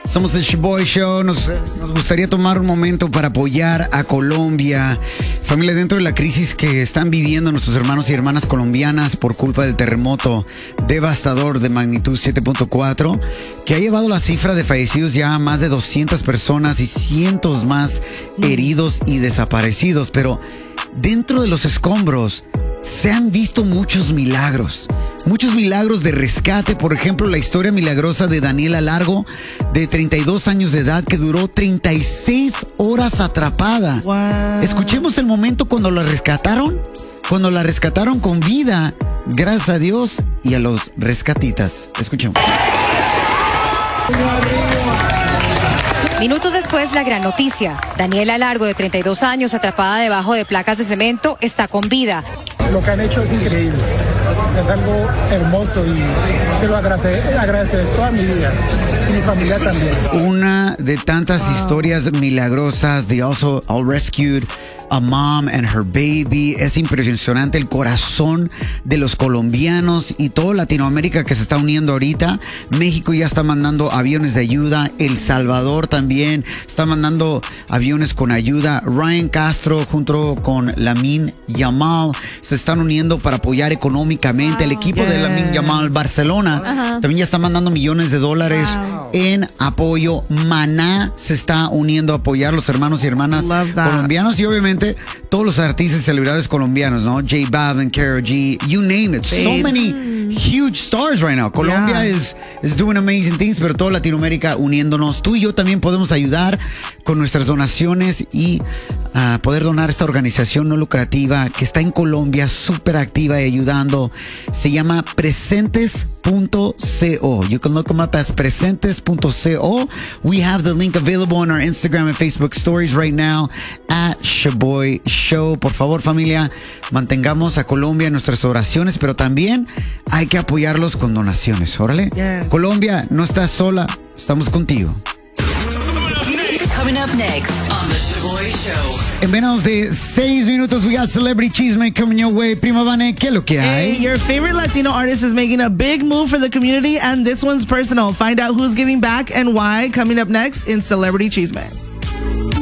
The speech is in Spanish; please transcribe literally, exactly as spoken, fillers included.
Somos el Shoboy Show. Nos, nos gustaría tomar un momento para apoyar a Colombia. Familia, dentro de la crisis que están viviendo nuestros hermanos y hermanas colombianas por culpa del terremoto devastador de magnitud siete punto cuatro, que ha llevado la cifra de fallecidos ya a más de doscientas personas y cientos más heridos y desaparecidos. Pero dentro de los escombros se han visto muchos milagros. Muchos milagros de rescate. Por ejemplo, la historia milagrosa de Daniela Largo, de treinta y dos años de edad, que duró treinta y seis horas atrapada. Wow. Escuchemos el momento cuando la rescataron. Cuando la rescataron con vida, gracias a Dios y a los rescatitas. Escuchemos. Minutos después, la gran noticia. Daniela Largo, de treinta y dos años, atrapada debajo de placas de cemento, está con vida. Lo que han hecho es increíble. Es algo hermoso y se lo agradeceré, agradeceré toda mi vida. Y mi familia también. Una de tantas wow. historias milagrosas. They also all rescued a mom and her baby. Es impresionante el corazón de los colombianos y toda Latinoamérica que se está uniendo ahorita. México ya está mandando aviones de ayuda. El Salvador también está mandando aviones con ayuda. Ryan Castro junto con Lamine Yamal se están uniendo para apoyar económicamente. Wow. El equipo yeah. de Lamine Yamal Barcelona uh-huh. también ya está mandando millones de dólares wow. en apoyo. Maná se está uniendo a apoyar los hermanos y hermanas colombianos y obviamente todos los artistas y celebridades colombianos, ¿no? J Balvin, Karol G, you name it. So many huge stars right now. Colombia yeah. is, is doing amazing things, pero toda Latinoamérica uniéndonos. Tú y yo también podemos ayudar con nuestras donaciones y uh, poder donar a esta organización no lucrativa que está en Colombia, súper activa y ayudando. Se llama presentes punto co. You can look them up as presentes punto co. We have the link available on our Instagram and Facebook stories right now at Shoboy Show. Por favor, familia, mantengamos a Colombia en nuestras oraciones, pero también hay que apoyarlos con donaciones. Órale. Yeah. Colombia, no estás sola, estamos contigo. Coming up next on the Shoboy Show. En menos de seis minutos, we got Celebrity Chisme coming your way. Prima Vane, ¿qué es lo que hay? Hey, your favorite Latino artist is making a big move for the community, and this one's personal. Find out who's giving back and why coming up next in Celebrity Chisme.